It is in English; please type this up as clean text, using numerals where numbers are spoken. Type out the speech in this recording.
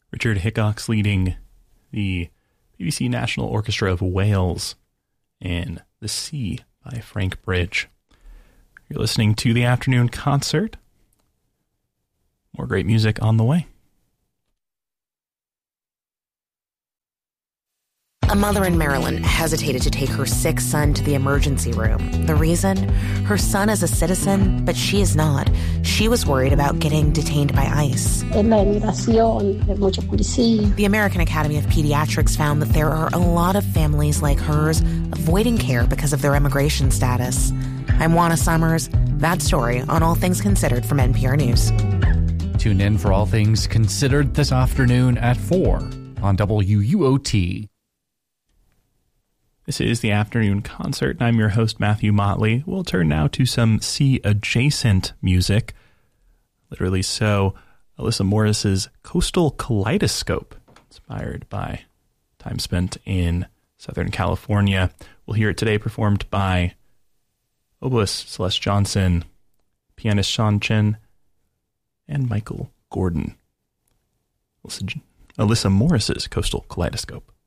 Richard Hickox leading the BBC National Orchestra of Wales in The Sea by Frank Bridge. You're listening to the afternoon concert. More great music on the way. A mother in Maryland hesitated to take her sick son to the emergency room. The reason? Her son is a citizen, but she is not. She was worried about getting detained by ICE. The American Academy of Pediatrics found that there are a lot of families like hers avoiding care because of their immigration status. I'm Juana Summers. That story on All Things Considered from NPR News. Tune in for All Things Considered this afternoon at 4 on WUOT. This is the afternoon concert, and I'm your host, Matthew Motley. We'll turn now to some sea-adjacent music. Literally so, Alyssa Morris's Coastal Kaleidoscope, inspired by time spent in Southern California. We'll hear it today performed by oboist Celeste Johnson, pianist Sean Chen, and Michael Gordon. Alyssa Morris's Coastal Kaleidoscope.